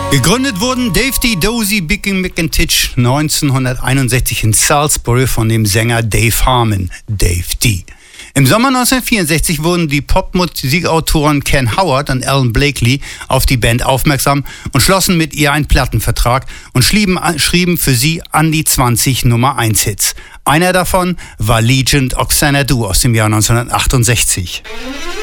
Gegründet wurden Dave D. Dozy Bicking McIntitch 1961 in Salisbury von dem Sänger Dave Harmon, Dave D. Im Sommer 1964 wurden die Popmusikautoren Ken Howard und Alan Blakely auf die Band aufmerksam und schlossen mit ihr einen Plattenvertrag und schrieben für sie an die 20 Nummer-1-Hits. Einer davon war Legend of Xanadu aus dem Jahr 1968.